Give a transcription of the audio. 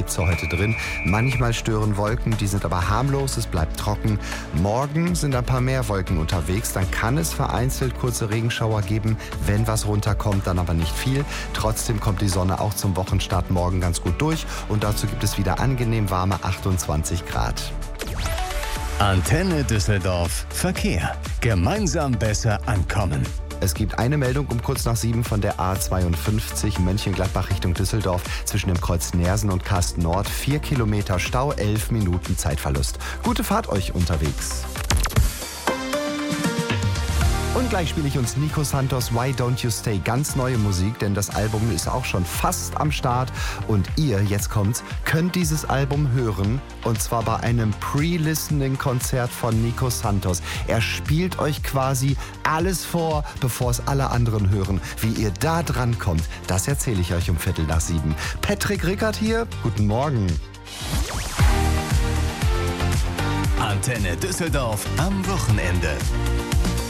Hitze heute drin. Manchmal stören Wolken, die sind aber harmlos, es bleibt trocken. Morgen sind ein paar mehr Wolken unterwegs, dann kann es vereinzelt kurze Regenschauer geben, wenn was runterkommt, dann aber nicht viel. Trotzdem kommt die Sonne auch zum Wochenstart morgen ganz gut durch und dazu gibt es wieder angenehm warme 28 Grad. Antenne Düsseldorf Verkehr. Gemeinsam besser ankommen. Es gibt eine Meldung um kurz nach 7 von der A52 Mönchengladbach Richtung Düsseldorf zwischen dem Kreuz Nersen und Karsten Nord. 4 Kilometer Stau, 11 Minuten Zeitverlust. Gute Fahrt euch unterwegs. Und gleich spiele ich uns Nico Santos Why Don't You Stay. Ganz neue Musik, denn das Album ist auch schon fast am Start. Und ihr, jetzt kommt's, könnt dieses Album hören. Und zwar bei einem Pre-Listening-Konzert von Nico Santos. Er spielt euch quasi alles vor, bevor es alle anderen hören. Wie ihr da dran kommt, das erzähle ich euch um 6:15. Patrick Rickert hier, guten Morgen. Antenne Düsseldorf am Wochenende.